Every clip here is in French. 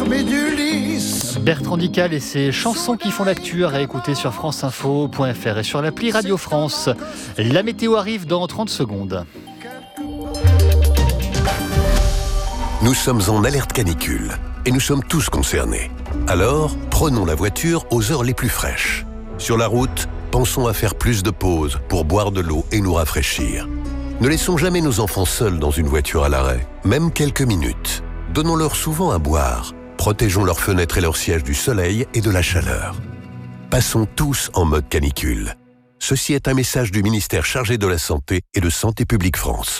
mais du lys. Bertrand Dical et ses chansons qui font l'actu à réécouter sur franceinfo.fr et sur l'appli Radio France. La météo arrive dans 30 secondes. Nous sommes en alerte canicule et nous sommes tous concernés. Alors, prenons la voiture aux heures les plus fraîches. Sur la route, pensons à faire plus de pauses pour boire de l'eau et nous rafraîchir. Ne laissons jamais nos enfants seuls dans une voiture à l'arrêt, même quelques minutes. Donnons-leur souvent à boire. Protégeons leurs fenêtres et leurs sièges du soleil et de la chaleur. Passons tous en mode canicule. Ceci est un message du ministère chargé de la Santé et de Santé publique France.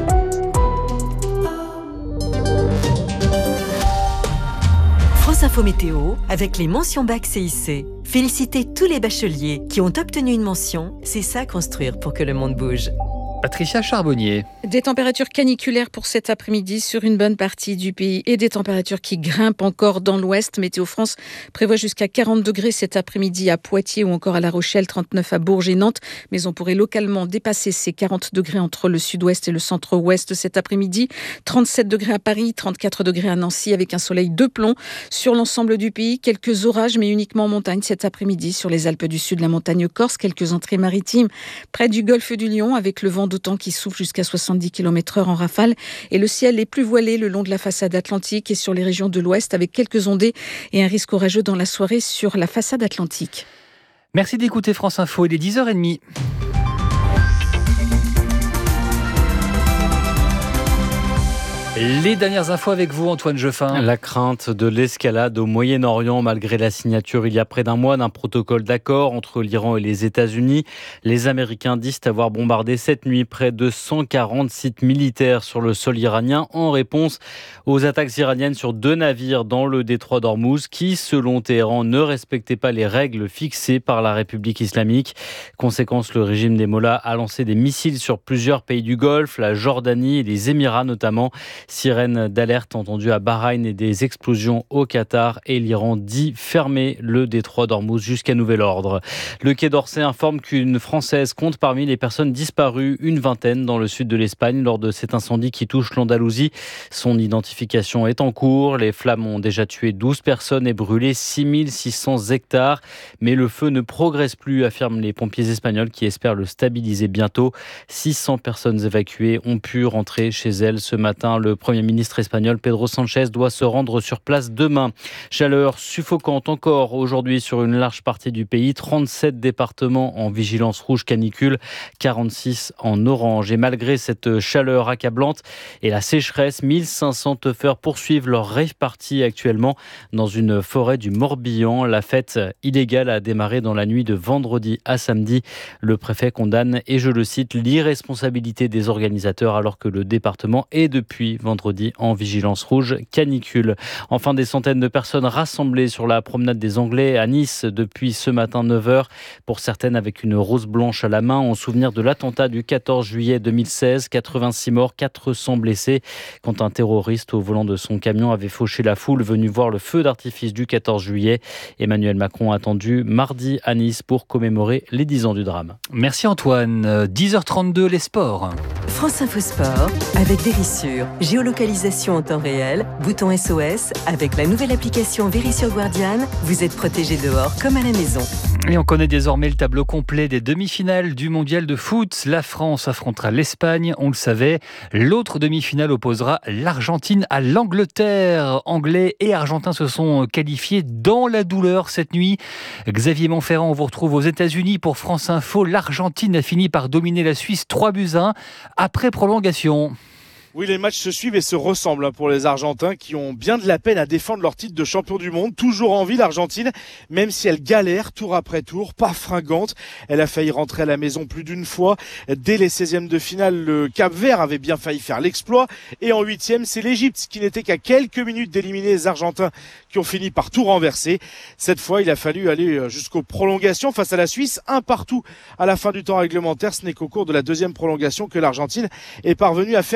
France Info Météo avec les mentions bac CIC. Félicitez tous les bacheliers qui ont obtenu une mention. C'est ça construire pour que le monde bouge. Patricia Charbonnier. Des températures caniculaires pour cet après-midi sur une bonne partie du pays et des températures qui grimpent encore dans l'ouest. Météo France prévoit jusqu'à 40 degrés cet après-midi à Poitiers ou encore à La Rochelle, 39 à Bourges et Nantes. Mais on pourrait localement dépasser ces 40 degrés entre le sud-ouest et le centre-ouest cet après-midi. 37 degrés à Paris, 34 degrés à Nancy avec un soleil de plomb sur l'ensemble du pays. Quelques orages mais uniquement en montagne cet après-midi sur les Alpes du Sud, la montagne corse. Quelques entrées maritimes près du golfe du Lion avec le vent d'autant qui souffle jusqu'à 70 km/h en rafale et le ciel est plus voilé le long de la façade atlantique et sur les régions de l'ouest avec quelques ondées et un risque orageux dans la soirée sur la façade atlantique. Merci d'écouter France Info, il est 10h30. Les dernières infos avec vous, Antoine Jeffin. La crainte de l'escalade au Moyen-Orient malgré la signature il y a près d'un mois d'un protocole d'accord entre l'Iran et les États-Unis. Les Américains disent avoir bombardé cette nuit près de 140 sites militaires sur le sol iranien en réponse aux attaques iraniennes sur 2 navires dans le détroit d'Ormuz qui, selon Téhéran, ne respectaient pas les règles fixées par la République islamique. Conséquence, le régime des Mollahs a lancé des missiles sur plusieurs pays du Golfe, la Jordanie et les Émirats notamment. Sirène d'alerte entendue à Bahreïn et des explosions au Qatar et l'Iran dit fermer le détroit d'Ormuz jusqu'à nouvel ordre. Le Quai d'Orsay informe qu'une Française compte parmi les personnes disparues, une vingtaine dans le sud de l'Espagne lors de cet incendie qui touche l'Andalousie. Son identification est en cours. Les flammes ont déjà tué 12 personnes et brûlé 6600 hectares. Mais le feu ne progresse plus, affirment les pompiers espagnols qui espèrent le stabiliser bientôt. 600 personnes évacuées ont pu rentrer chez elles ce matin. Le Premier ministre espagnol Pedro Sánchez doit se rendre sur place demain. Chaleur suffocante encore aujourd'hui sur une large partie du pays. 37 départements en vigilance rouge canicule, 46 en orange. Et malgré cette chaleur accablante et la sécheresse, 1500 teufeurs poursuivent leur rave party actuellement dans une forêt du Morbihan. La fête illégale a démarré dans la nuit de vendredi à samedi. Le préfet condamne, et je le cite, l'irresponsabilité des organisateurs alors que le département est depuis vendredi en vigilance rouge canicule. Enfin, des centaines de personnes rassemblées sur la promenade des Anglais à Nice depuis ce matin 9h. Pour certaines avec une rose blanche à la main en souvenir de l'attentat du 14 juillet 2016. 86 morts, 400 blessés quand un terroriste au volant de son camion avait fauché la foule venue voir le feu d'artifice du 14 juillet. Emmanuel Macron attendu mardi à Nice pour commémorer les 10 ans du drame. Merci Antoine. 10h32, les sports. France Info Sport avec Vérissure. Géolocalisation en temps réel, bouton SOS. Avec la nouvelle application Vérissure Guardian, vous êtes protégé dehors comme à la maison. Et on connaît désormais le tableau complet des demi-finales du mondial de foot. La France affrontera l'Espagne, on le savait. L'autre demi-finale opposera l'Argentine à l'Angleterre. Anglais et Argentins se sont qualifiés dans la douleur cette nuit. Xavier Montferrand, on vous retrouve aux États-Unis pour France Info. L'Argentine a fini par dominer la Suisse 3-1 après prolongation. Oui, les matchs se suivent et se ressemblent pour les Argentins qui ont bien de la peine à défendre leur titre de champion du monde. Toujours en vie l'Argentine, même si elle galère tour après tour, pas fringante. Elle a failli rentrer à la maison plus d'une fois. Dès les 16e de finale, le Cap-Vert avait bien failli faire l'exploit. Et en 8e, c'est l'Égypte qui n'était qu'à quelques minutes d'éliminer les Argentins qui ont fini par tout renverser. Cette fois, il a fallu aller jusqu'aux prolongations face à la Suisse. 1-1 à la fin du temps réglementaire. Ce n'est qu'au cours de la deuxième prolongation que l'Argentine est parvenue à faire la différence.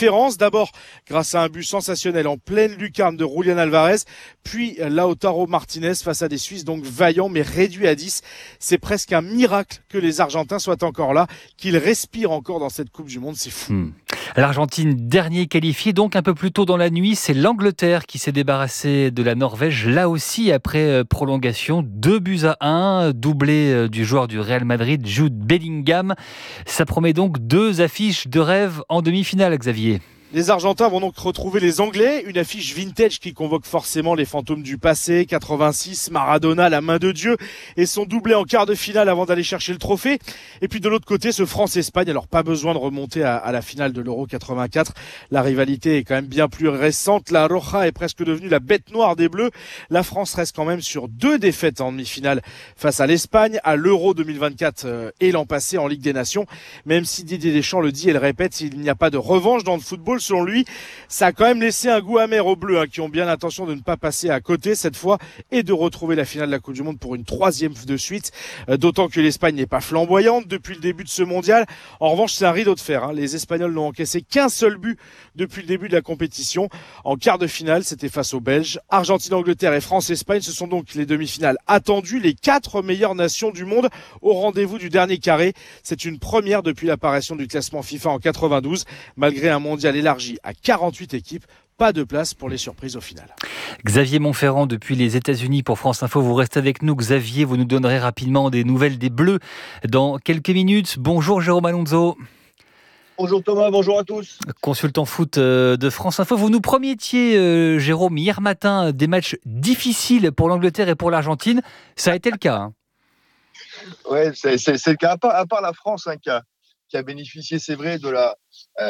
différence. D'abord, grâce à un but sensationnel en pleine lucarne de Julián Álvarez, puis Lautaro Martinez face à des Suisses donc vaillants mais réduits à 10. C'est presque un miracle que les Argentins soient encore là, qu'ils respirent encore dans cette Coupe du Monde, c'est fou. L'Argentine, dernier qualifié, donc un peu plus tôt dans la nuit, c'est l'Angleterre qui s'est débarrassée de la Norvège, là aussi après prolongation, 2-1, doublé du joueur du Real Madrid, Jude Bellingham. Ça promet donc 2 affiches de rêve en demi-finale, Xavier. Les Argentins vont donc retrouver les Anglais, une affiche vintage qui convoque forcément les fantômes du passé, 86, Maradona, la main de Dieu, et son doublé en quart de finale avant d'aller chercher le trophée. Et puis de l'autre côté, ce France-Espagne, alors pas besoin de remonter à la finale de l'Euro 84, la rivalité est quand même bien plus récente, la Roja est presque devenue la bête noire des Bleus. La France reste quand même sur 2 défaites en demi-finale face à l'Espagne, à l'Euro 2024 et l'an passé en Ligue des Nations. Même si Didier Deschamps le dit et le répète, il n'y a pas de revanche dans le football. Selon lui, ça a quand même laissé un goût amer aux Bleus qui ont bien l'intention de ne pas passer à côté cette fois et de retrouver la finale de la Coupe du Monde pour une 3e de suite. D'autant que l'Espagne n'est pas flamboyante depuis le début de ce mondial. En revanche, c'est un rideau de fer. Les Espagnols n'ont encaissé qu'un seul but depuis le début de la compétition. En quart de finale, c'était face aux Belges. Argentine, Angleterre et France-Espagne, ce sont donc les demi-finales attendues. Les 4 meilleures nations du monde au rendez-vous du dernier carré. C'est une première depuis l'apparition du classement FIFA en 92. Malgré un mondial élargi à 48 équipes, pas de place pour les surprises au final. Xavier Montferrand depuis les États-Unis pour France Info. Vous restez avec nous. Xavier, vous nous donnerez rapidement des nouvelles des Bleus dans quelques minutes. Bonjour Jérôme Alonso. Bonjour Thomas, bonjour à tous. Consultant foot de France Info. Vous nous promettiez, Jérôme, hier matin, des matchs difficiles pour l'Angleterre et pour l'Argentine. Ça a été le cas. Oui, c'est le cas. À part la France qui a bénéficié, c'est vrai, de la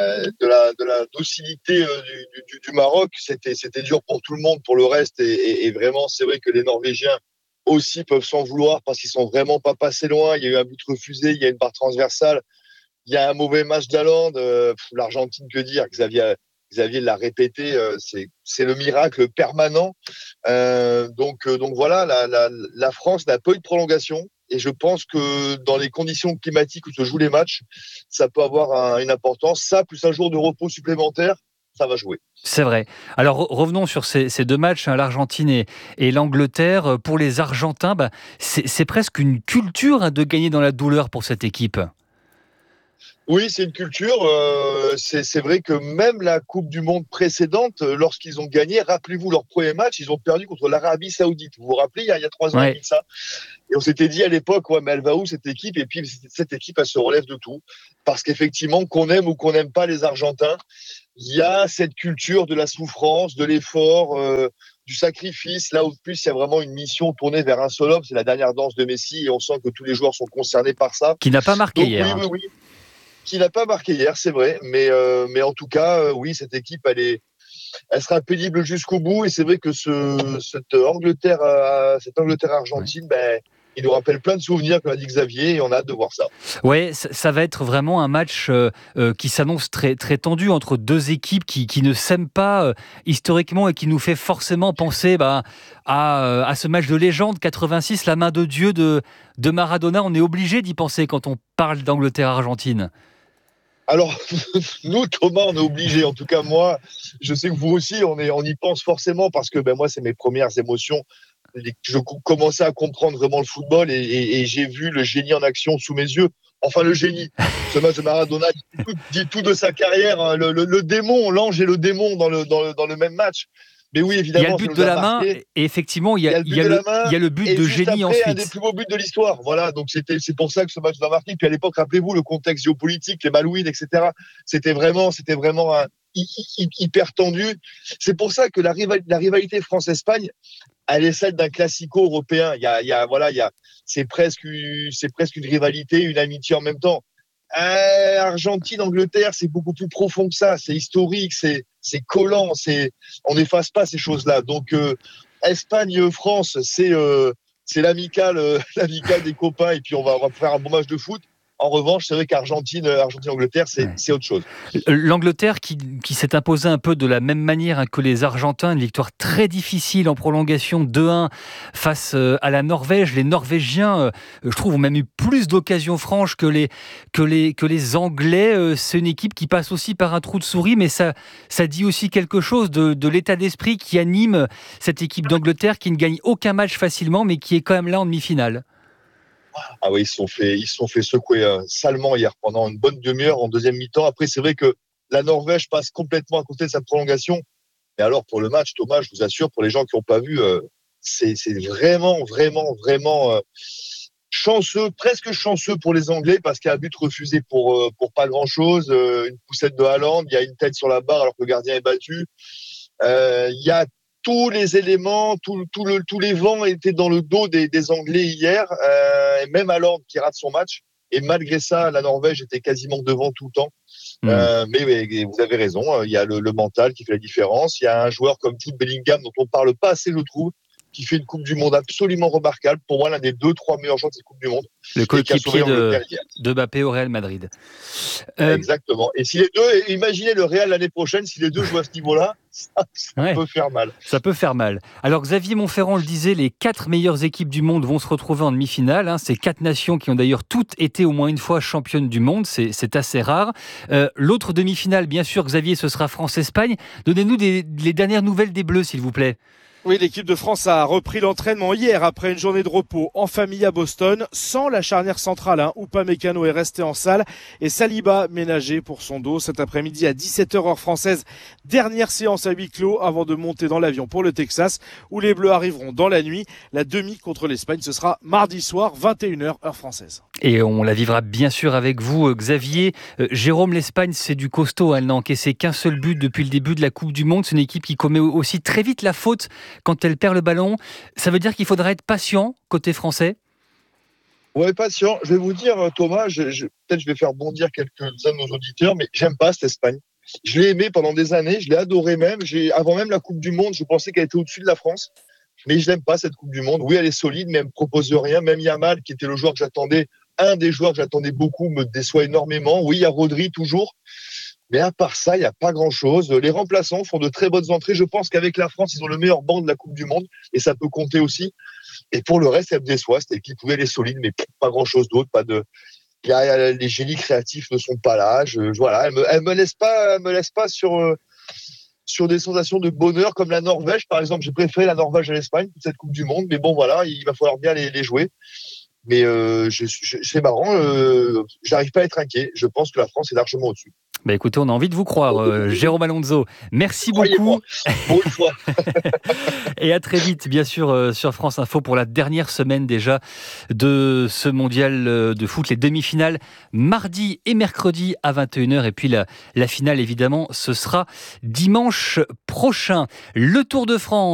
docilité du Maroc. C'était dur pour tout le monde, pour le reste. Et vraiment, c'est vrai que les Norvégiens aussi peuvent s'en vouloir parce qu'ils sont vraiment pas passés loin. Il y a eu un but refusé, il y a une barre transversale, il y a un mauvais match d'Haaland. L'Argentine, que dire, Xavier l'a répété, c'est le miracle permanent. Donc voilà, la France n'a pas eu de prolongation. Et je pense que dans les conditions climatiques où se jouent les matchs, ça peut avoir une importance. Ça, plus un jour de repos supplémentaire, ça va jouer. C'est vrai. Alors revenons sur ces 2 matchs, l'Argentine et l'Angleterre. Pour les Argentins, c'est presque une culture de gagner dans la douleur pour cette équipe. Oui, c'est une culture. C'est vrai que même la Coupe du Monde précédente, lorsqu'ils ont gagné, rappelez-vous leur premier match, ils ont perdu contre l'Arabie Saoudite. Vous vous rappelez, il y a 3 ans et demi de ça. Et on s'était dit à l'époque, mais elle va où cette équipe ? Et puis cette équipe, elle se relève de tout. Parce qu'effectivement, qu'on aime ou qu'on n'aime pas les Argentins, il y a cette culture de la souffrance, de l'effort, du sacrifice. Là où plus il y a vraiment une mission tournée vers un seul homme, c'est la dernière danse de Messi, et on sent que tous les joueurs sont concernés par ça. Qui n'a pas marqué hier. Oui. Qui n'a pas marqué hier, c'est vrai, mais en tout cas, oui, cette équipe, elle sera pénible jusqu'au bout, et c'est vrai que cette Angleterre-Argentine, il nous rappelle plein de souvenirs, comme l'a dit Xavier, et on a hâte de voir ça. Ouais, ça va être vraiment un match qui s'annonce très, très tendu entre 2 équipes qui ne s'aiment pas historiquement et qui nous fait forcément penser à ce match de légende 86, la main de Dieu de Maradona. On est obligé d'y penser quand on parle d'Angleterre-Argentine. Alors, nous, Thomas, on est obligés. En tout cas, moi, je sais que vous aussi, on y pense forcément parce que moi, c'est mes premières émotions. Je commençais à comprendre vraiment le football et j'ai vu le génie en action sous mes yeux. Enfin, le génie. Ce match de Maradona dit tout de sa carrière. Hein. Le démon, l'ange et le démon dans le même match. Mais oui, évidemment. Il y a le but de la main et effectivement, il y a le but de génie ensuite. C'est un des plus beaux buts de l'histoire. Voilà, donc c'est pour ça que ce match doit marquer. Puis à l'époque, rappelez-vous, le contexte géopolitique, les Malouines, etc. C'était vraiment hyper tendu. C'est pour ça que la rivalité France-Espagne, elle est celle d'un classico européen. C'est presque une rivalité, une amitié en même temps. Argentine, Angleterre, c'est beaucoup plus profond que ça. C'est historique, c'est collant. On n'efface pas ces choses-là. Donc Espagne, France, c'est l'amicale des copains. Et puis on va faire un bon match de foot. En revanche, c'est vrai qu'Argentine-Angleterre, c'est autre chose. L'Angleterre qui s'est imposée un peu de la même manière que les Argentins, une victoire très difficile en prolongation 2-1 face à la Norvège. Les Norvégiens, je trouve, ont même eu plus d'occasions franches que les Anglais. C'est une équipe qui passe aussi par un trou de souris, mais ça dit aussi quelque chose de l'état d'esprit qui anime cette équipe d'Angleterre qui ne gagne aucun match facilement, mais qui est quand même là en demi-finale. Ah oui, ils se sont fait secouer salement hier pendant une bonne demi-heure en deuxième mi-temps. Après, c'est vrai que la Norvège passe complètement à côté de sa prolongation. Et alors, pour le match, Thomas, je vous assure, pour les gens qui n'ont pas vu, c'est vraiment chanceux, presque chanceux pour les Anglais parce qu'il y a un but refusé pour pas grand-chose. Une poussette de Haaland, il y a une tête sur la barre alors que le gardien est battu. Il y a tous les éléments, tous les vents étaient dans le dos des Anglais hier, et même Haaland qui rate son match. Et malgré ça, la Norvège était quasiment devant tout le temps. Mais vous avez raison, il y a le mental qui fait la différence. Il y a un joueur comme Jude Bellingham dont on ne parle pas assez, je trouve, qui fait une Coupe du Monde absolument remarquable. Pour moi, l'un des 2-3 meilleurs joueurs de cette Coupe du Monde. Le coéquipier de Mbappé au Real Madrid. Exactement. Et si les deux, imaginez le Real l'année prochaine, si les deux jouent à ce niveau-là, ça peut faire mal. Ça peut faire mal. Alors Xavier Monferrand le disait, les 4 meilleures équipes du monde vont se retrouver en demi-finale. Ces 4 nations qui ont d'ailleurs toutes été au moins une fois championnes du monde, c'est assez rare. L'autre demi-finale, bien sûr, Xavier, ce sera France-Espagne. Donnez-nous les dernières nouvelles des Bleus, s'il vous plaît. Oui, l'équipe de France a repris l'entraînement hier après une journée de repos en famille à Boston, sans la charnière centrale. Upamecano est resté en salle et Saliba ménagé pour son dos. Cet après-midi à 17h heure française, dernière séance à huis clos avant de monter dans l'avion pour le Texas, où les Bleus arriveront dans la nuit. La demi contre l'Espagne, ce sera mardi soir, 21h heure française. Et on la vivra bien sûr avec vous, Xavier. Jérôme, l'Espagne, c'est du costaud. Elle n'a encaissé qu'un seul but depuis le début de la Coupe du Monde. C'est une équipe qui commet aussi très vite la faute quand elle perd le ballon. Ça veut dire qu'il faudra être patient côté français? Ouais, patient. Je vais vous dire, Thomas, peut-être je vais faire bondir quelques-uns de nos auditeurs, mais j'aime pas cette Espagne. Je l'ai aimée pendant des années, je l'ai adorée même. Avant même la Coupe du Monde, je pensais qu'elle était au-dessus de la France. Mais je n'aime pas cette Coupe du Monde. Oui, elle est solide, mais elle ne me propose rien. Même Yamal, qui était le joueur que j'attendais, un des joueurs que j'attendais beaucoup, me déçoit énormément. Oui, il y a Rodri toujours. Mais à part ça, il n'y a pas grand-chose. Les remplaçants font de très bonnes entrées. Je pense qu'avec la France, ils ont le meilleur banc de la Coupe du Monde. Et ça peut compter aussi. Et pour le reste, elle me déçoit. Cette équipe, oui, elle est solide, mais pas grand-chose d'autre. Les génies créatifs ne sont pas là. Voilà, elle me laisse pas sur des sensations de bonheur comme la Norvège, par exemple. J'ai préféré la Norvège à l'Espagne pour cette Coupe du Monde. Mais bon, voilà, il va falloir bien les jouer. Mais c'est marrant. J'arrive pas à être inquiet. Je pense que la France est largement au-dessus. Écoutez, on a envie de vous croire, Jérôme Alonso. Merci beaucoup. Pour une fois. Et à très vite, bien sûr, sur France Info pour la dernière semaine déjà de ce mondial de foot, les demi-finales, mardi et mercredi à 21h. Et puis la finale, évidemment, ce sera dimanche prochain. Le Tour de France.